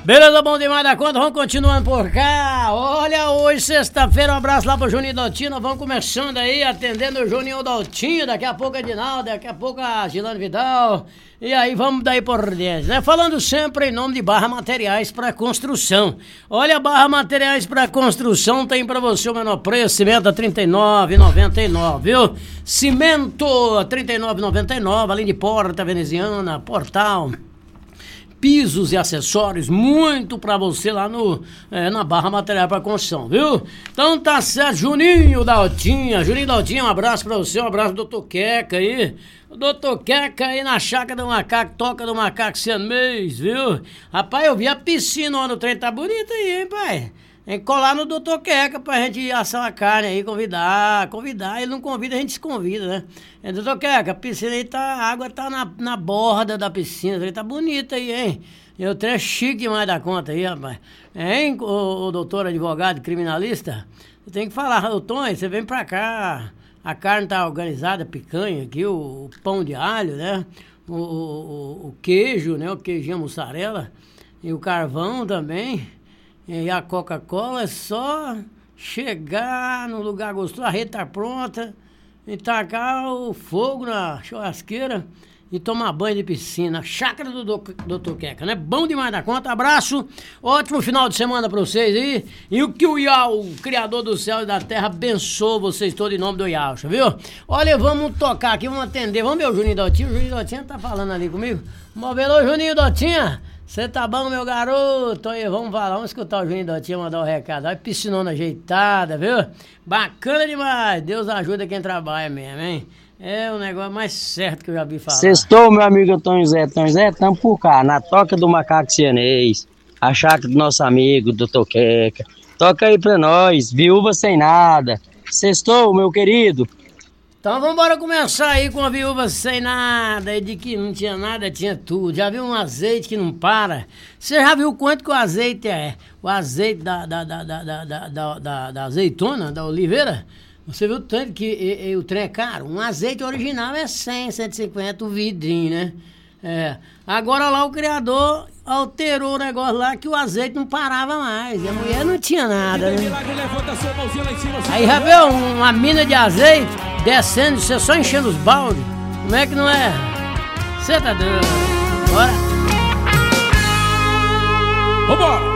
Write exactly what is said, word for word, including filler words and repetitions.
Beleza, bom demais da conta, vamos continuando por cá. Olha, hoje, sexta-feira, um abraço lá pro Juninho Daltinho. Nós vamos começando aí, atendendo o Juninho Daltinho. Daqui a pouco a Edinaldo, daqui a pouco a Gilane Vidal. E aí, vamos daí por diante, né? Falando sempre em nome de Barra Materiais para Construção. Olha, Barra Materiais para Construção tem para você o menor preço. Cimento a trinta e nove reais e noventa e nove centavos, viu? Cimento a trinta e nove reais e noventa e nove centavos, além de porta veneziana, portal, pisos e acessórios, muito pra você lá no, é, na Barra Material para Construção, viu? Então tá certo, Juninho Daltinha, Juninho Daltinha, um abraço pra você, um abraço do doutor Queca aí, o doutor Queca aí na chácara do macaco, toca do macaco Cianmês, viu? Rapaz, eu vi a piscina onde o trem tá bonito aí, hein, pai? Tem que colar no doutor Queca pra gente assar a carne aí, convidar, convidar, ele não convida, a gente se convida, né? É, doutor Queca, a piscina aí tá, a água tá na, na borda da piscina, ele tá bonita aí, hein? E o trem é chique demais da conta aí, rapaz. Hein, o, o doutor advogado criminalista? Você tem que falar, doutor, você vem pra cá, a carne tá organizada, picanha aqui, o, o pão de alho, né? O, o, o queijo, né? O queijinho mussarela e o carvão também. E a Coca-Cola é só chegar no lugar gostoso, a rede tá pronta, e tacar o fogo na churrasqueira e tomar banho de piscina. Chácara do doutor Queca, né? Bom demais da conta, abraço, ótimo final de semana pra vocês aí. E o que o Iau, o Criador do céu e da terra, abençoe vocês todos em nome do Iaucha, viu? Olha, vamos tocar aqui, vamos atender, vamos ver o Juninho Daltinho, o Juninho Daltinho tá falando ali comigo. Vamos ver, ô Juninho Daltinho. Você tá bom, meu garoto? Aí, vamos falar, vamos escutar o Juninho Daltinho mandar o recado. Olha, piscinona ajeitada, viu? Bacana demais. Deus ajuda quem trabalha mesmo, hein? É o negócio mais certo que eu já vi falar. Sextou, meu amigo Antônio Zé. Antônio Zé, tamo por cá, na toca do macaco cianês, a chácara do nosso amigo, doutor Queca. Toca aí pra nós, viúva sem nada. Sextou, meu querido. Então vamos embora começar aí com a viúva sem nada, e de que não tinha nada, tinha tudo. Já viu um azeite que não para? Você já viu quanto que o azeite é? O azeite da, da, da, da, da, da, da, da azeitona, da oliveira? Você viu tanto que e, e, o trem é caro? Um azeite original é cem, cento e cinquenta, o vidrinho, né? É. Agora lá o criador alterou o negócio lá que o azeite não parava mais. E a mulher não tinha nada, né? Aí já viu uma mina de azeite descendo, você só enchendo os baldes. Como é que não é? Você tá doido? Bora! Vambora!